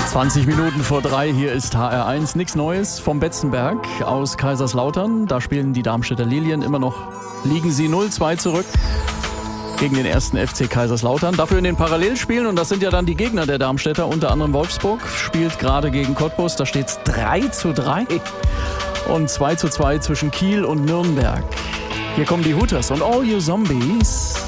20 Minuten vor 3, hier ist HR1. Nichts Neues vom Betzenberg aus Kaiserslautern. Da spielen die Darmstädter Lilien. Immer noch liegen sie 0-2 zurück gegen den ersten FC Kaiserslautern. Dafür in den Parallelspielen, und das sind ja dann die Gegner der Darmstädter, unter anderem Wolfsburg, spielt gerade gegen Cottbus. Da steht es 3-3 und 2-2 zwischen Kiel und Nürnberg. Hier kommen die Hooters und All You Zombies.